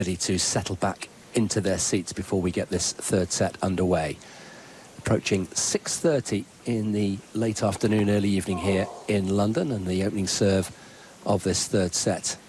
ready to settle back into their seats before we get this third set underway. Approaching 6:30 in the late afternoon, early evening here in London, and the opening serve of this third set